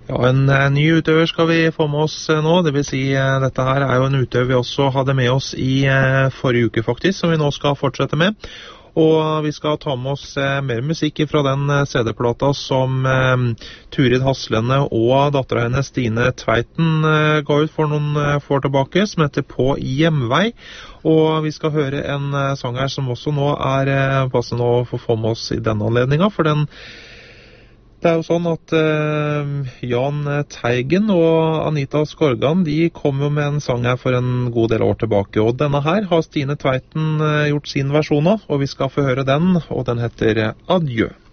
Ja, en ny utøver skal vi få med oss nå, det vil si dette her er jo en utøver vi også hadde med oss i forrige uke faktisk, som vi nå skal fortsette med. Og vi skal ta med oss mer musikk fra den CD-plata som Turid Haslene og datteren hennes Stine Tveiten ga ut for noen år tilbake, som heter På hjemvei. Og vi skal høre en sang her som også nå er passende å få med oss i denne anledningen, for det er jo sånn at Jan Teigen og Anita Skorgan, de kom jo med en sang her for en god del år tilbake, og denne her har Stine Tveiten gjort sin versjon av, og vi skal få høre den, og den heter Adjø.